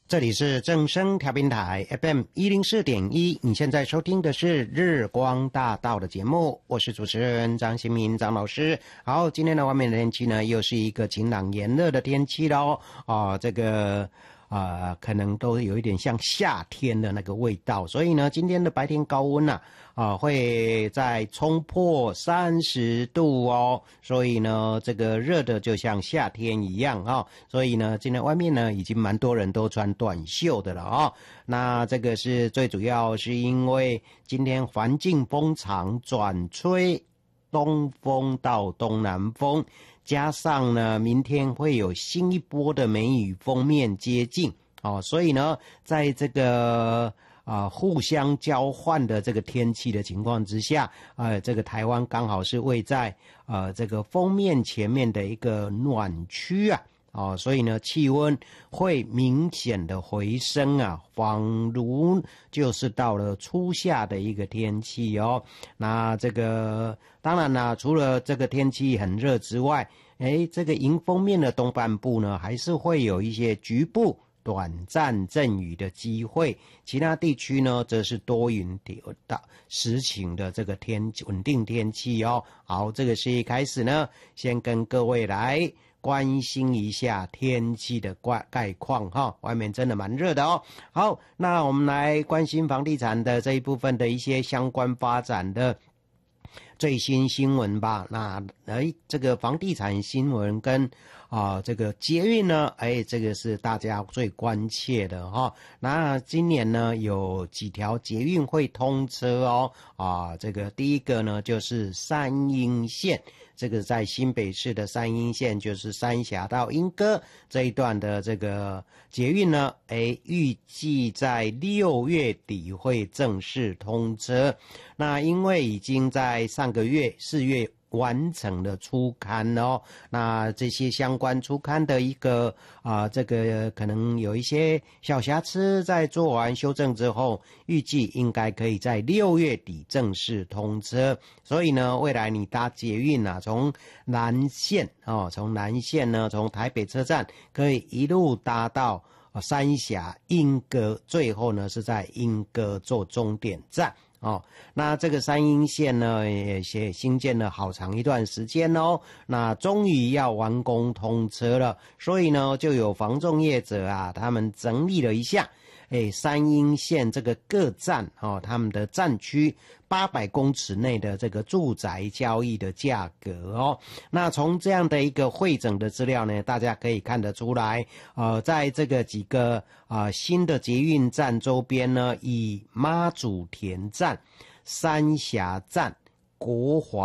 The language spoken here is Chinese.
这里是正声调频台 FM 104.1，你现在收听的是日光大道的节目，我是主持人张新民张老师。好，今天的外面的天气呢，又是一个晴朗炎热的天气咯。这个可能都有一点像夏天的那个味道，所以呢，今天的白天高温会再冲破30度哦，所以呢，这个热的就像夏天一样所以呢，今天外面呢已经蛮多人都穿短袖的了那这个是最主要是因为今天环境风场转吹东风到东南风，加上呢，明天会有新一波的梅雨锋面接近所以呢，在这个互相交换的这个天气的情况之下，这个台湾刚好是位在这个锋面前面的一个暖区所以呢，气温会明显的回升仿如就是到了初夏的一个天气那这个当然啦，除了这个天气很热之外，这个迎风面的东半部呢，还是会有一些局部短暂阵雨的机会，其他地区呢则是多云时晴的这个稳定天气好，这个是一开始呢，先跟各位来关心一下天气的概况外面真的蛮热的好，那我们来关心房地产的这一部分的一些相关发展的最新新闻吧。那这个房地产新闻跟这个捷运呢，这个是大家最关切的那今年呢，有几条捷运会通车这个第一个呢就是三鶯线，这个在新北市的三鶯线，就是三峡到鶯歌这一段的这个捷运呢，预计在6月底会正式通车。那因为已经在上个月4月完成了初勘那这些相关初勘的一个这个可能有一些小瑕疵，在做完修正之后，预计应该可以在6月底正式通车。所以呢，未来你搭捷运从南线从南线呢，从台北车站可以一路搭到三峡鶯歌，最后呢是在鶯歌做终点站那这个三鶯线呢也新建了好长一段时间那终于要完工通车了，所以呢就有房仲业者他们整理了一下三鶯线这个各站他们的站区800公尺内的这个住宅交易的价格那从这样的一个汇整的资料呢，大家可以看得出来在这个几个新的捷运站周边呢，以妈祖田站、三峡站、国华